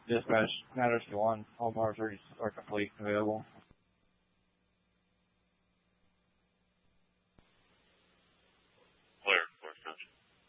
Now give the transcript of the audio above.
Dispatch, Matters 1, all bars are complete and available. Clear, Coach.